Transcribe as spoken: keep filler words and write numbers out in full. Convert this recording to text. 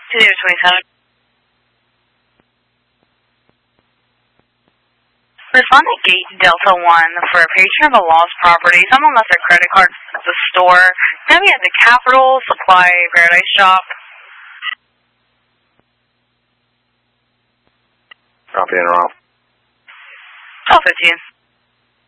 two twenty-seven. Respond to Gate Delta one for a patron of a lost property. Someone left their credit card at the store. Maybe at the Capitol Supply Paradise Shop. Copy and roll. twelve fifteen.